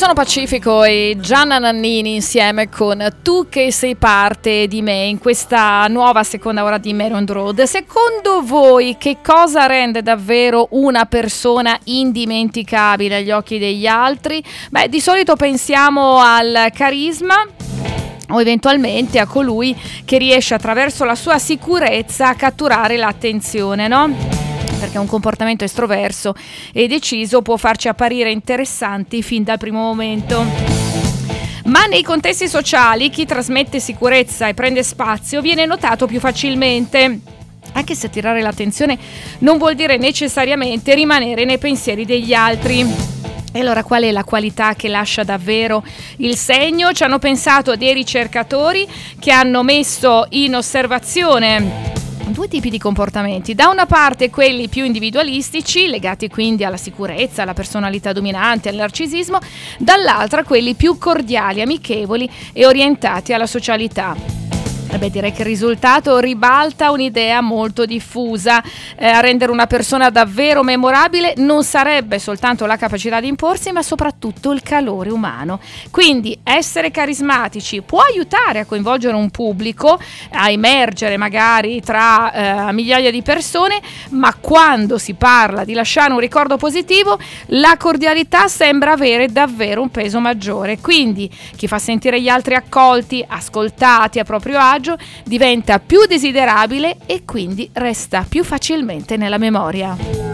Oceano Pacifico e Gianna Nannini insieme con Tu che sei parte di me in questa nuova seconda ora di Maryland Road. Secondo voi che cosa rende davvero una persona indimenticabile agli occhi degli altri? Beh, di solito pensiamo al carisma o eventualmente a colui che riesce attraverso la sua sicurezza a catturare l'attenzione, no? Perché un comportamento estroverso e deciso può farci apparire interessanti fin dal primo momento. Ma nei contesti sociali chi trasmette sicurezza e prende spazio viene notato più facilmente, anche se attirare l'attenzione non vuol dire necessariamente rimanere nei pensieri degli altri. E allora qual è la qualità che lascia davvero il segno? Ci hanno pensato dei ricercatori che hanno messo in osservazione due tipi di comportamenti. Da una parte quelli più individualistici, legati quindi alla sicurezza, alla personalità dominante, al narcisismo, dall'altra quelli più cordiali, amichevoli e orientati alla socialità. Direi che il risultato ribalta un'idea molto diffusa. A rendere una persona davvero memorabile non sarebbe soltanto la capacità di imporsi, ma soprattutto il calore umano. Quindi essere carismatici può aiutare a coinvolgere un pubblico, a emergere magari tra migliaia di persone, ma quando si parla di lasciare un ricordo positivo, la cordialità sembra avere davvero un peso maggiore. Quindi chi fa sentire gli altri accolti, ascoltati a proprio agio, diventa più desiderabile e quindi resta più facilmente nella memoria.